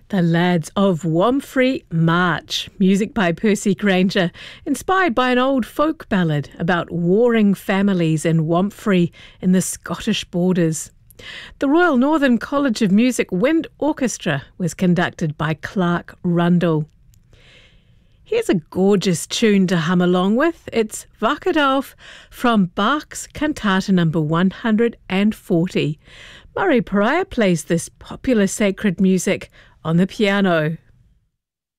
The Lads of Wamphray March, music by Percy Granger, inspired by an old folk ballad about warring families in Wamphray in the Scottish borders. The Royal Northern College of Music Wind Orchestra was conducted by Clark Rundle. Here's a gorgeous tune to hum along with. It's Wackerdauf from Bach's Cantata number 140. Murray Pariah plays this popular sacred music on the piano.